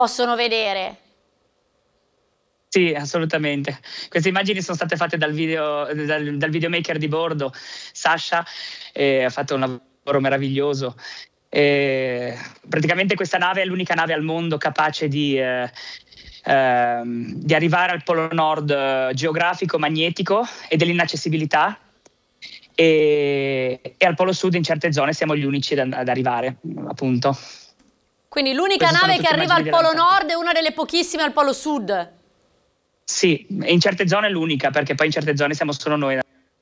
possono vedere. Sì, assolutamente. Queste immagini sono state fatte dal videomaker di bordo, Sasha, e ha fatto un lavoro meraviglioso. Praticamente questa nave è l'unica nave al mondo capace di arrivare al polo nord geografico, magnetico e dell'inaccessibilità, e al polo sud in certe zone siamo gli unici ad arrivare, appunto. Quindi l'unica nave che arriva al polo nord è una delle pochissime al polo sud. Sì, in certe zone è l'unica, perché poi in certe zone siamo solo noi.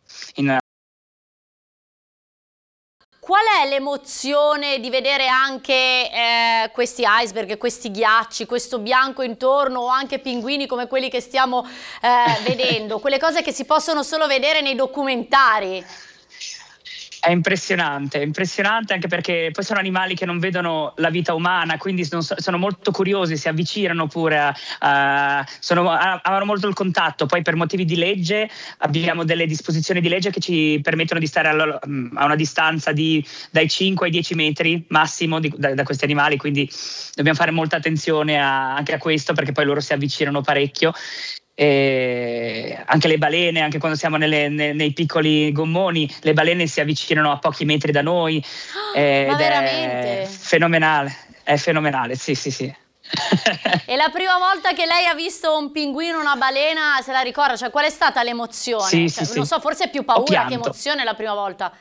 Qual è l'emozione di vedere anche questi iceberg, questi ghiacci, questo bianco intorno, o anche pinguini come quelli che stiamo vedendo? Quelle cose che si possono solo vedere nei documentari. È impressionante anche perché poi sono animali che non vedono la vita umana, quindi sono molto curiosi, si avvicinano pure, amano molto il contatto. Poi per motivi di legge abbiamo delle disposizioni di legge che ci permettono di stare a una distanza dai 5 ai 10 metri massimo da questi animali, quindi dobbiamo fare molta attenzione anche a questo, perché poi loro si avvicinano parecchio. Anche le balene, anche quando siamo nei piccoli gommoni, le balene si avvicinano a pochi metri da noi. Ma veramente? È fenomenale, sì. E la prima volta che lei ha visto un pinguino, una balena, se la ricorda? Cioè, qual è stata l'emozione? Sì. Non so, forse è più paura che emozione la prima volta.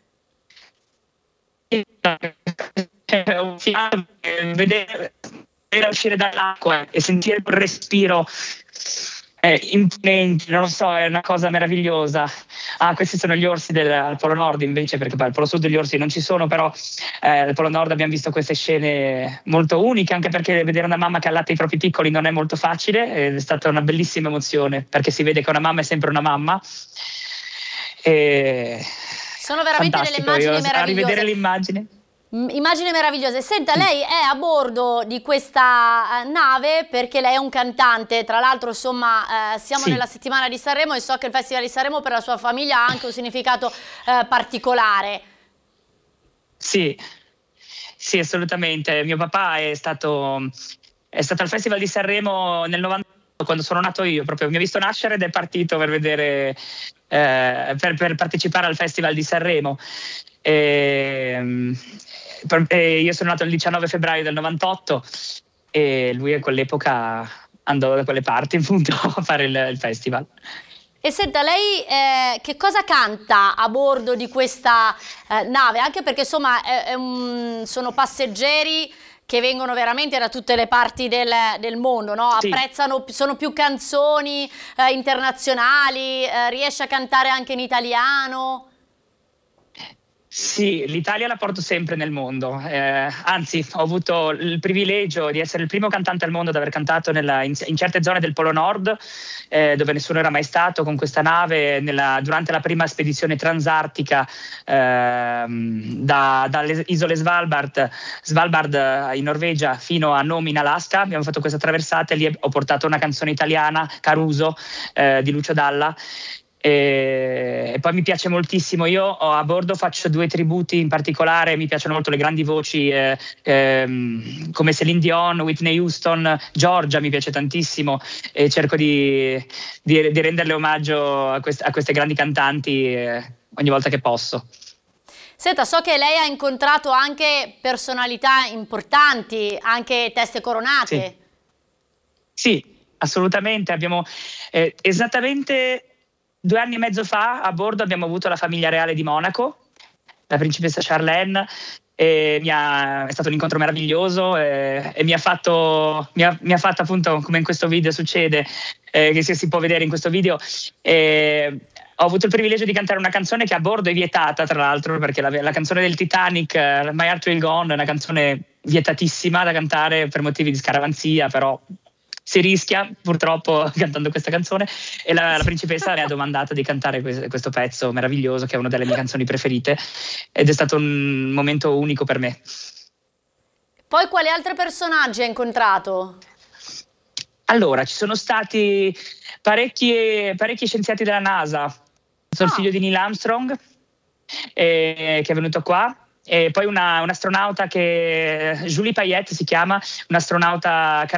Vedere uscire dall'acqua e sentire il respiro imponente, non lo so, è una cosa meravigliosa. Questi sono gli orsi al Polo Nord invece, perché poi al Polo Sud gli orsi non ci sono, però al Polo Nord abbiamo visto queste scene molto uniche, anche perché vedere una mamma che allatta i propri piccoli non è molto facile, ed è stata una bellissima emozione, perché si vede che una mamma è sempre una mamma. Sono veramente delle immagini meravigliose. A rivedere le immagini. Immagini meravigliose. Senta, lei è a bordo di questa nave perché lei è un cantante. Tra l'altro, insomma, siamo nella settimana di Sanremo e so che il Festival di Sanremo per la sua famiglia ha anche un significato particolare. Sì, assolutamente. Mio papà è stato al Festival di Sanremo nel 98, quando sono nato io, proprio mi ha visto nascere ed è partito per vedere, per partecipare al Festival di Sanremo. Io sono nato il 19 febbraio del 98 e lui a quell'epoca andò da quelle parti, appunto, a fare il festival. E senta, lei che cosa canta a bordo di questa nave? Anche perché insomma sono passeggeri che vengono veramente da tutte le parti del mondo, no? Sì. Apprezzano, sono più canzoni internazionali, riesce a cantare anche in italiano? Sì, l'Italia la porto sempre nel mondo, anzi ho avuto il privilegio di essere il primo cantante al mondo ad aver cantato in certe zone del Polo Nord, dove nessuno era mai stato, con questa nave durante la prima spedizione transartica dalle isole Svalbard in Norvegia fino a Nome in Alaska. Abbiamo fatto questa traversata e lì ho portato una canzone italiana, Caruso, di Lucio Dalla. E poi mi piace moltissimo, io a bordo faccio 2 tributi in particolare, mi piacciono molto le grandi voci come Celine Dion, Whitney Houston, Giorgia mi piace tantissimo, e cerco di renderle omaggio a queste grandi cantanti ogni volta che posso. Senta, so che lei ha incontrato anche personalità importanti, anche teste coronate. Sì, assolutamente. Abbiamo esattamente 2 anni e mezzo fa a bordo abbiamo avuto la famiglia reale di Monaco, la principessa Charlene, è stato un incontro meraviglioso e mi ha fatto appunto, come in questo video succede, che si può vedere in questo video, ho avuto il privilegio di cantare una canzone che a bordo è vietata, tra l'altro, perché la canzone del Titanic, My Heart Will Go On, è una canzone vietatissima da cantare per motivi di scaramanzia, però si rischia purtroppo cantando questa canzone, e la principessa mi ha domandato di cantare questo pezzo meraviglioso, che è una delle mie canzoni preferite, ed è stato un momento unico per me. Poi quali altri personaggi ha incontrato? Allora, ci sono stati parecchi scienziati della NASA. Sono il figlio di Neil Armstrong, che è venuto qua, e poi un'astronauta che Julie Payette si chiama, un'astronauta